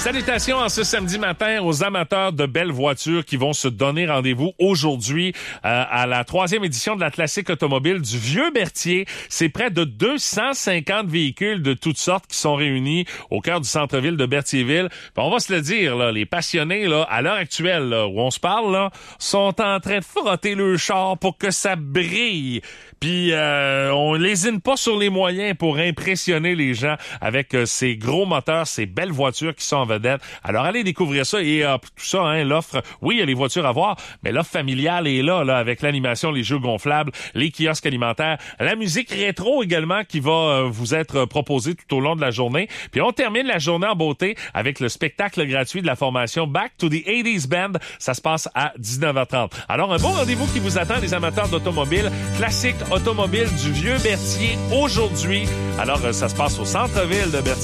Salutations en ce samedi matin aux amateurs de belles voitures qui vont se donner rendez-vous aujourd'hui à la 3e édition de la Classique automobile du Vieux-Berthier. C'est près de 250 véhicules de toutes sortes qui sont réunis au cœur du centre-ville de Berthierville. Puis on va se le dire, là, les passionnés, là, à l'heure actuelle, là, où on se parle, là, sont en train de frotter le char pour que ça brille. Puis on lésine pas sur les moyens pour impressionner les gens avec ces gros moteurs, ces belles voitures qui sont en vedette. Alors allez découvrir ça et tout ça, hein, l'offre, oui, il y a les voitures à voir, mais l'offre familiale est là avec l'animation, les jeux gonflables, les kiosques alimentaires, la musique rétro également qui va vous être proposée tout au long de la journée. Puis on termine la journée en beauté avec le spectacle gratuit de la formation Back to the 80s Band. Ça se passe à 19h30. Alors un bon rendez-vous qui vous attend, les amateurs d'automobile, Classique automobile du Vieux-Berthier aujourd'hui. Alors ça se passe au centre-ville de Berthier.